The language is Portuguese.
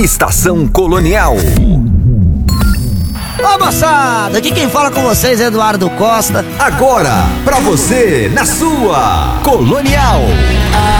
Estação Colonial. Ô moçada, aqui quem fala com vocês é Eduardo Costa. Agora, pra você, na sua Colonial.